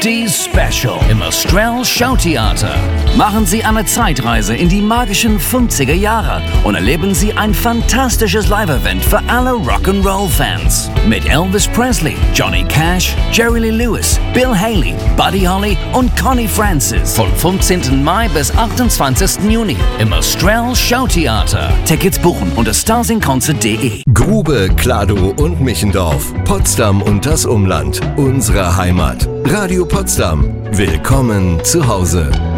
Die Special im Australian Showtheater. Machen Sie eine Zeitreise in die magischen 50er Jahre und erleben Sie ein fantastisches Live-Event für alle Rock'n'Roll-Fans. Mit Elvis Presley, Johnny Cash, Jerry Lee Lewis, Bill Haley, Buddy Holly und Connie Francis. Vom 15. Mai bis 28. Juni im Australian Showtheater. Tickets buchen unter starsinconcert.de. Grube, Kladow und Michendorf, Potsdam und das Umland. Unsere Heimat. Radio Potsdam. Willkommen zu Hause.